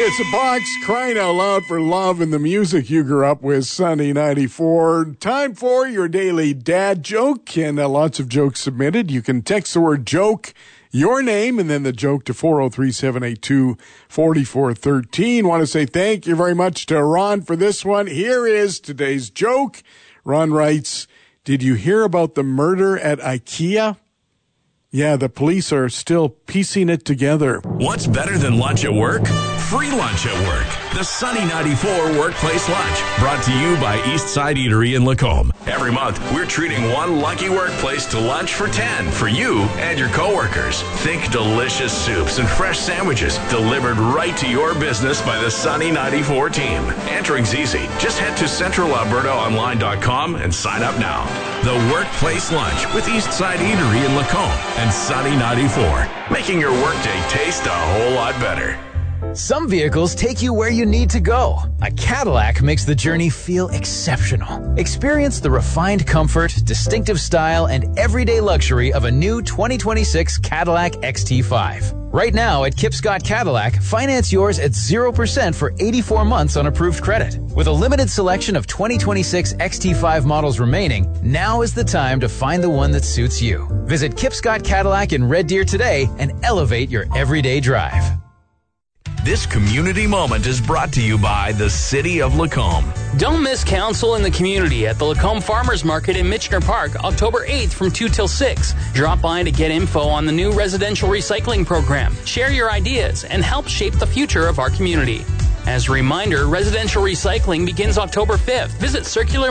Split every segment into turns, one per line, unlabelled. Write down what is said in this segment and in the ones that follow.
It's a box crying out loud for love and the music you grew up with, Sunny 94. Time for your daily dad joke, and lots of jokes submitted. You can text the word joke, your name, and then the joke to 403-782-4413. Want to say thank you very much to Ron for this one. Here is today's joke. Ron writes, did you hear about the murder at IKEA? Yeah, the police are still piecing it together.
What's better than lunch at work? Free lunch at work. The Sunny 94 Workplace Lunch, brought to you by Eastside Eatery in Lacombe. Every month, we're treating one lucky workplace to lunch for 10 for you and your coworkers. Think delicious soups and fresh sandwiches delivered right to your business by the Sunny 94 team. Entering's easy. Just head to centralalbertaonline.com and sign up now. The Workplace Lunch with Eastside Eatery in Lacombe and Sunny 94, making your workday taste a whole lot better.
Some vehicles take you where you need to go. A Cadillac makes the journey feel exceptional. Experience the refined comfort, distinctive style, and everyday luxury of a new 2026 Cadillac XT5. Right now at Kip Scott Cadillac, finance yours at 0% for 84 months on approved credit. With a limited selection of 2026 XT5 models remaining, now is the time to find the one that suits you. Visit Kip Scott Cadillac in Red Deer today and elevate your everyday drive.
This community moment is brought to you by the City of Lacombe.
Don't miss council in the community at the Lacombe Farmers Market in Michener Park, October 8th from 2 till 6. Drop by to get info on the new residential recycling program, share your ideas, and help shape the future of our community. As a reminder, residential recycling begins October 5th. Visit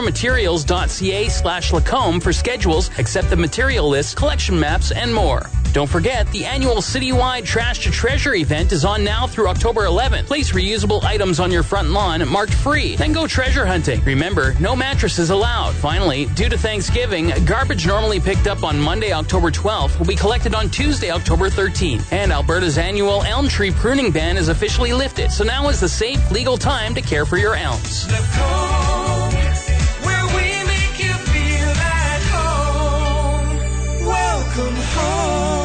circularmaterials.ca/Lacombe for schedules, accepted material lists, collection maps, and more. Don't forget, the annual citywide Trash to Treasure event is on now through October 11th. Place reusable items on your front lawn marked free. Then go treasure hunting. Remember, no mattresses allowed. Finally, due to Thanksgiving, garbage normally picked up on Monday, October 12th will be collected on Tuesday, October 13th. And Alberta's annual elm tree pruning ban is officially lifted. So now is the safe, legal time to care for your elms.
Lacombe, where we make you feel at home. Welcome home.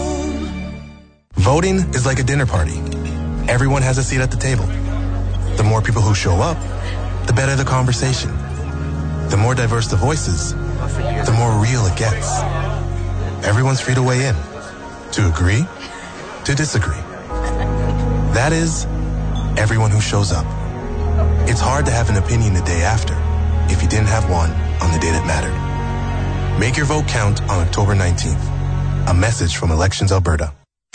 Voting is like a dinner party. Everyone has a seat at the table. The more people who show up, the better the conversation. The more diverse the voices, the more real it gets. Everyone's free to weigh in, to agree, to disagree. That is, everyone who shows up. It's hard to have an opinion the day after if you didn't have one on the day that mattered. Make your vote count on October 19th. A message from Elections Alberta.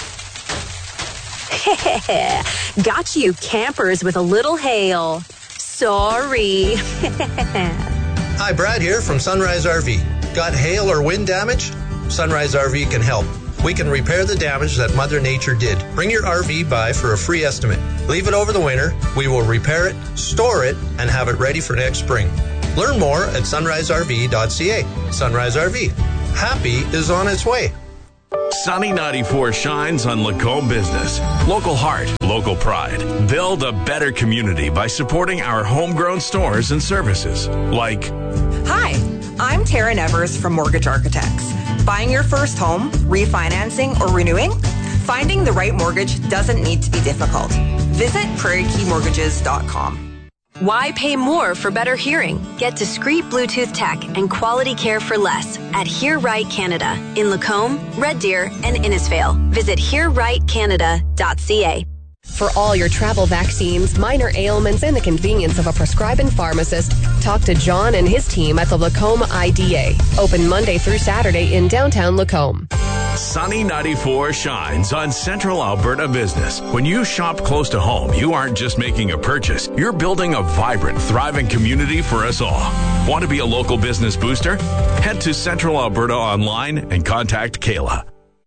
Got you campers with a little hail. Sorry.
Hi, Brad here from Sunrise RV. Got hail or wind damage? Sunrise RV can help. We can repair the damage that Mother Nature did. Bring your RV by for a free estimate. Leave it over the winter. We will repair it, store it, and have it ready for next spring. Learn more at sunriserv.ca. Sunrise RV. Happy is on its way.
Sunny 94 shines on Lacombe business. Local heart, local pride. Build a better community by supporting our homegrown stores and services. Like,
hi, I'm Taryn Evers from Mortgage Architects. Buying your first home, refinancing, or renewing? Finding the right mortgage doesn't need to be difficult. Visit prairiekeymortgages.com.
Why pay more for better hearing? Get discreet Bluetooth tech and quality care for less at Hear Right Canada in Lacombe, Red Deer, and Innisfail. Visit hearrightcanada.ca.
For all your travel vaccines, minor ailments, and the convenience of a prescribing pharmacist, talk to John and his team at the Lacombe IDA. Open Monday through Saturday in downtown Lacombe.
Sunny 94 shines on Central Alberta business. When you shop close to home, you aren't just making a purchase. You're building a vibrant, thriving community for us all. Want to be a local business booster? Head to Central Alberta online and contact Kayla.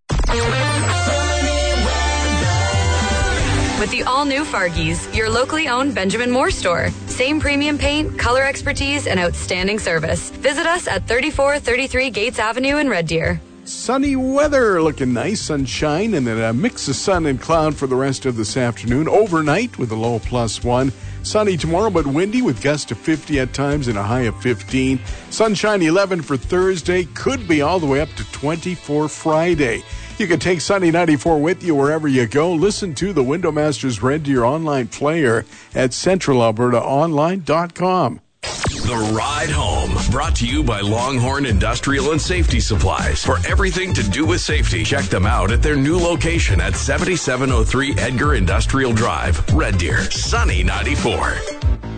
With the all-new Fargies, your locally owned Benjamin Moore store. Same premium paint, color expertise, and outstanding service. Visit us at 3433 Gates Avenue in Red Deer.
Sunny weather, looking nice, sunshine, and then a mix of sun and cloud for the rest of this afternoon. Overnight with a low +1. Sunny tomorrow, but windy with gusts to 50 at times and a high of 15. Sunshine 11 for Thursday. Could be all the way up to 20 for Friday. You can take Sunny 94 with you wherever you go. Listen to the Window Masters Red Deer online player at centralalbertaonline.com.
The Ride Home, brought to you by Longhorn Industrial and Safety Supplies. For everything to do with safety, check them out at their new location at 7703 Edgar Industrial Drive, Red Deer. Sunny 94.